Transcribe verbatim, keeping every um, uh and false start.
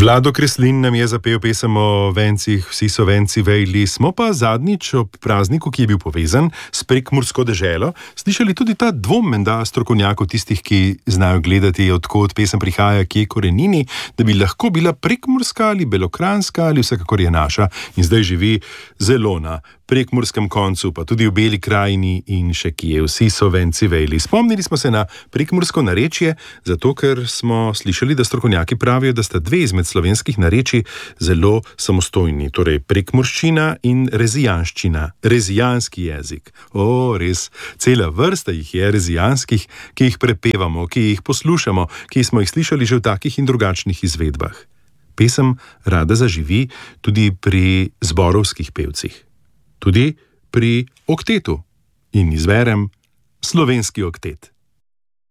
Vlado Kreslin nam je zapel pesem o vencih, vsi so venci vejli. Smo pa zadnjič ob prazniku, ki je bil povezan s prekmursko deželo, slišali tudi ta dvom menda strokovnjakov, tistih, ki znajo gledati, odkot pesem prihaja, kje korenini, da bi lahko bila prekmurska ali belokranjska ali vsekakor je naša in zdaj živi zelo na prekmurskem koncu, pa tudi v Beli krajini in še kje, vsi so venci vejli. Spomnili smo se na prekmursko narečje, zato ker smo slišali, da strokovnjaki pravijo, da sta dve izmed slovenskih narečij zelo samostojni, torej prekmurščina in rezijanščina, rezijanski jezik. O, res, cela vrsta jih je rezijanskih, ki jih prepevamo, ki jih poslušamo, ki smo jih slišali že v takih in drugačnih izvedbah. Pesem rada zaživi tudi pri zborovskih pevcih. Tudi pri oktetu. In izberem slovenski oktet.